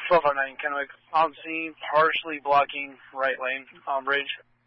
1209 Kennewick on scene, partially blocking right lane on bridge.